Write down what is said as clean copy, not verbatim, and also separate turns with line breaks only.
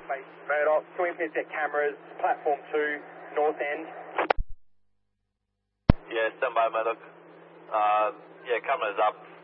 Murdoch, can we please get cameras, platform 2, north end?
Yeah, stand by, Murdoch. Yeah, cameras up.